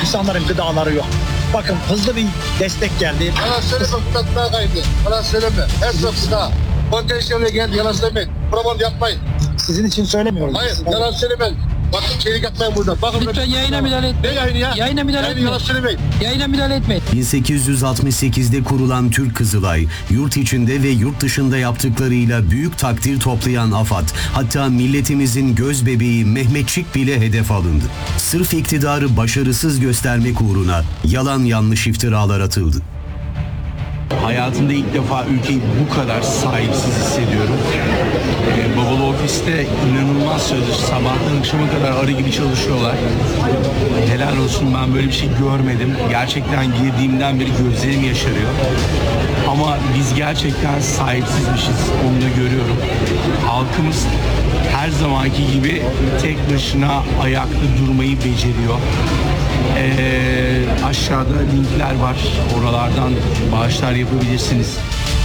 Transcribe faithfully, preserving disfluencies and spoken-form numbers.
İnsanların gıdaları yok. Bakın hızlı bir destek geldi. Bana söyleme tutatmaya kaydı. Bana söyleme. Her sırasında potansiyelle geldi. Yalan söylemeyin. Propaganda yapmayın. Sizin için söylemiyorum. Hayır, yalan söylemeyin. Bakın çelik atmayın burada. Bakın Lütfen yayına müdahale etmeyin. Ne yayını ya? Yayına müdahale Yayını etmeyin. yalan söylemeyin. Yayına müdahale etmeyin. bin sekiz yüz altmış sekizde kurulan Türk Kızılay, yurt içinde ve yurt dışında yaptıklarıyla büyük takdir toplayan AFAD, hatta milletimizin göz bebeği Mehmetçik bile hedef alındı. Sırf iktidarı başarısız göstermek uğruna yalan yanlış iftiralar atıldı. Hayatımda ilk defa ülkeyi bu kadar sahipsiz hissediyorum. Ee, Babalı ofiste inanılmaz çalışıyor. Sabahtan akşama kadar arı gibi çalışıyorlar. Helal olsun, ben böyle bir şey görmedim. Gerçekten girdiğimden beri gözlerim yaşarıyor. Ama biz gerçekten sahipsizmişiz. Onu da görüyorum. Halkımız her zamanki gibi tek başına ayakta durmayı beceriyor. Ee, aşağıda linkler var. Oralardan bağışlar yapabilirsiniz.